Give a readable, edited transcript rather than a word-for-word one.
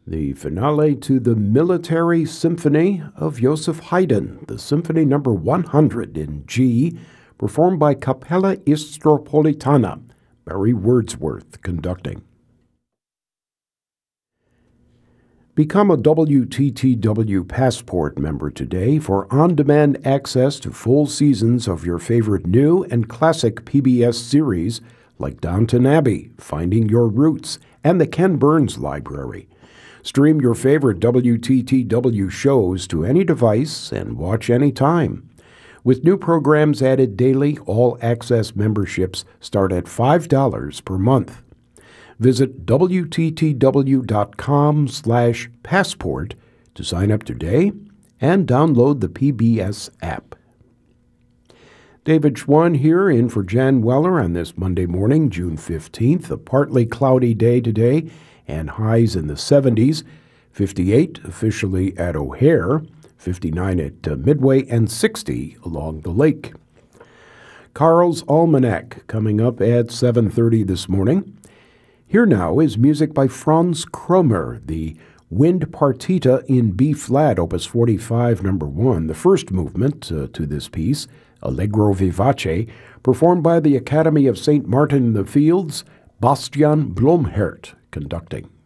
The finale to the Military Symphony of Joseph Haydn, the Symphony Number 100 in G, performed by Capella Istropolitana, Barry Wordsworth conducting. Become a WTTW Passport member today for on-demand access to full seasons of your favorite new and classic PBS series like Downton Abbey, Finding Your Roots, and the Ken Burns Library. Stream your favorite WTTW shows to any device and watch anytime. With new programs added daily, all-access memberships start at $5 per month. Visit WTTW.com/passport to sign up today and download the PBS app. David Schwann here in for Jan Weller on this Monday morning, June 15th, a partly cloudy day today, and highs in the 70s, 58 officially at O'Hare, 59 at Midway, and 60 along the lake. Carl's Almanac coming up at 7:30 this morning. Here now is music by Franz Krommer, the Wind Partita in B-flat, Opus 45, number 1, the first movement to this piece, Allegro Vivace, performed by the Academy of St. Martin in the Fields, Bastian Blomhert conducting.